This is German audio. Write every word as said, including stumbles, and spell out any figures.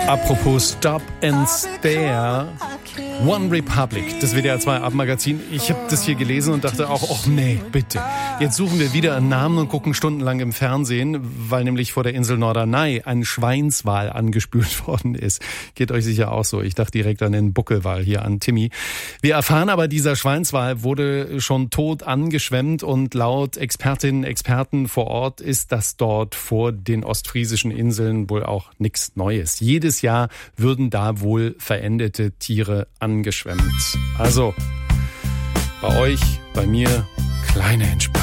Apropos Stop and Stare, One Republic, das W D R zwei Abendmagazin. Ich habe das hier gelesen und dachte auch, ach nee, bitte. Jetzt suchen wir wieder einen Namen und gucken stundenlang im Fernsehen, weil nämlich vor der Insel Norderney ein Schweinswal angespült worden ist. Geht euch sicher auch so. Ich dachte direkt an den Buckelwal hier, an Timmy. Wir erfahren aber, dieser Schweinswal wurde schon tot angeschwemmt und laut Expertinnen und Experten vor Ort ist das dort vor den ostfriesischen Inseln wohl auch nichts Neues. Jedes Jahr würden da wohl verendete Tiere angeschwemmt. Also bei euch, bei mir, kleine Entspannung.